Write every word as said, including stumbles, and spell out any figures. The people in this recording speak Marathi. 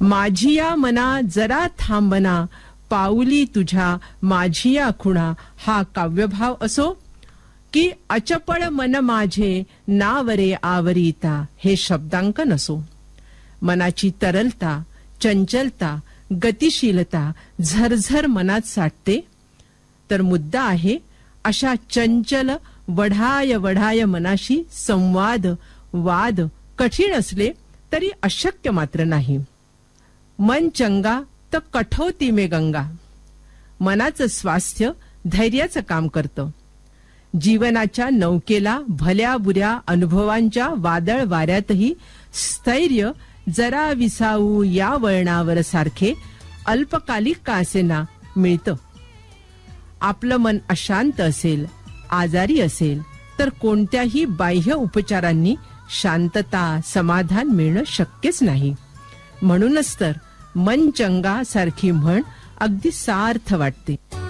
माझिया मना जरा थांबना, पाऊली तुझ्या माझिया खुणा, हा काव्यभाव असो की अचपळ मन माझे नावरे आवरिता, हे शब्दांकन असो. मनाची तरलता, चंचलता, गतिशीलता झरझर मनात साठते. तर मुद्दा आहे अशा चंचल वढाय वढाय मनाशी संवाद वाद कठीण असले तरी अशक्य मात्र नाही. मन चंगा तर कठोती में गंगा. मनाचं स्वास्थ्य धैर्याचं काम करतं. जीवनाच्या नौकेला भल्या बुऱ्या अनुभवांच्या वादळ वाऱ्यातही स्थैर्य जरा विसावू या वळणावर सारखे अल्पकालिक का असेना मिळतं. आपलं मन अशांत असेल, आजारी असेल तर कोणत्याही बाह्य उपचारांनी शांतता समाधान मिळणं शक्यच नाही. म्हणूनच तर मन चंगा सारखी म्हण अगदी सार्थ वाटते.